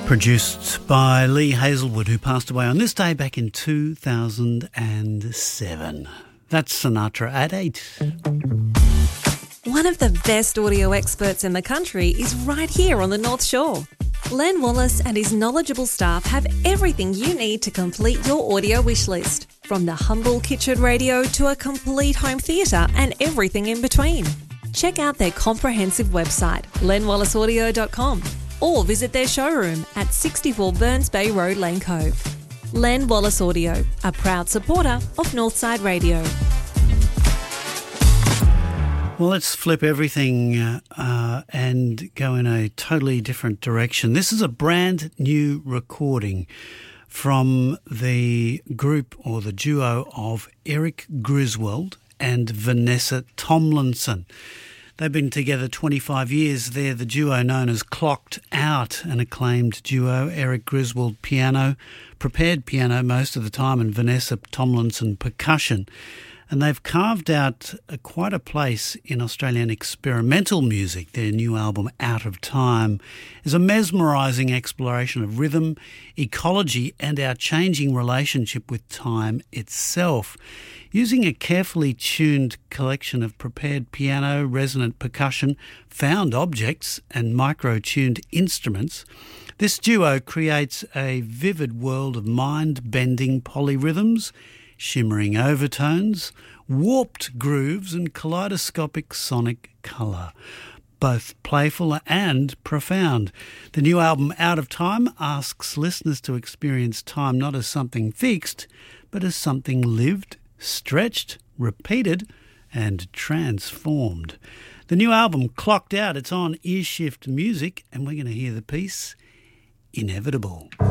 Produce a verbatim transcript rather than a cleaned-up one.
Produced by Lee Hazelwood, who passed away on this day back in two thousand seven. That's Sinatra at eight. One of the best audio experts in the country is right here on the North Shore. Len Wallace and his knowledgeable staff have everything you need to complete your audio wish list, from the humble kitchen radio to a complete home theatre and everything in between. Check out their comprehensive website, len wallace audio dot com, or visit their showroom at sixty-four Burns Bay Road, Lane Cove. Len Wallace Audio, a proud supporter of Northside Radio. Well, let's flip everything uh, uh, and go in a totally different direction. This is a brand new recording from the group or the duo of Eric Griswold and Vanessa Tomlinson. They've been together twenty-five years. They're the duo known as Clocked Out, an acclaimed duo. Eric Griswold piano, prepared piano most of the time, and Vanessa Tomlinson percussion. And they've carved out a, quite a place in Australian experimental music. Their new album, Out of Time, is a mesmerising exploration of rhythm, ecology and our changing relationship with time itself. Using a carefully tuned collection of prepared piano, resonant percussion, found objects and micro-tuned instruments, this duo creates a vivid world of mind-bending polyrhythms, shimmering overtones, warped grooves and kaleidoscopic sonic colour, both playful and profound. The new album, Out of Time, asks listeners to experience time not as something fixed, but as something lived, stretched, repeated and transformed. The new album, Clocked Out, it's on Earshift Music, and we're going to hear the piece Inevitable.